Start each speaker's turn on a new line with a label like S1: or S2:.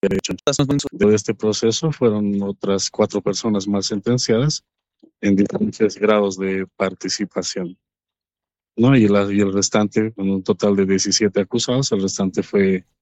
S1: derecho. De este proceso fueron otras 4 personas más sentenciadas en diferentes grados de participación, ¿no? Y el restante, con un total de 17 acusados, el restante fue